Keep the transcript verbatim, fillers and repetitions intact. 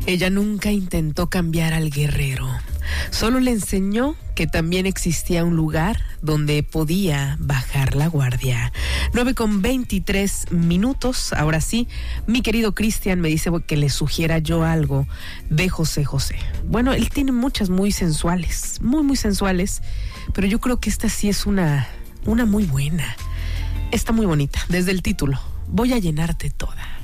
Ella nunca intentó cambiar al guerrero. Solo le enseñó que también existía un lugar donde podía bajar la guardia. nueve con veintitrés minutos. Ahora sí, mi querido Cristian me dice que le sugiera yo algo de José José. Bueno, él tiene muchas muy sensuales, muy, muy sensuales, pero yo creo que esta sí es una, una muy buena. Está muy bonita, desde el título. Voy a llenarte toda.